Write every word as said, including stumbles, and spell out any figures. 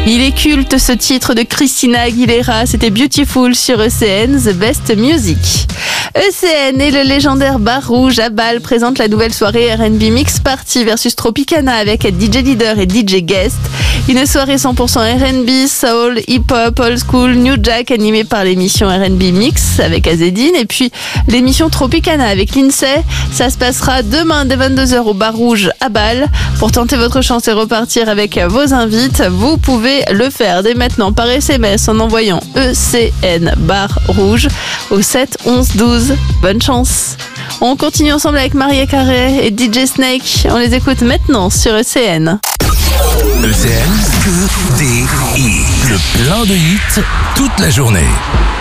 Il est culte ce titre de Christina Aguilera, c'était Beautiful sur E C N, The Best Music. E C N et le légendaire Bar Rouge à Bâle présentent la nouvelle soirée R and B Mix Party versus Tropicana avec D J Leader et D J Guest. Une soirée cent pour cent R and B, Soul, Hip Hop, Old School, New Jack animée par l'émission R and B Mix avec Azedine et puis l'émission Tropicana avec Lindsay. Ça se passera demain dès vingt-deux heures au Bar Rouge à Bâle. Pour tenter votre chance et repartir avec vos invites, vous pouvez le faire dès maintenant par S M S en envoyant E C N Bar Rouge au sept onze douze. Bonne chance. On continue ensemble avec Mariah Carey et D J Snake. On les écoute maintenant sur E C N. E C N, que des hits. Le plein de hits toute la journée.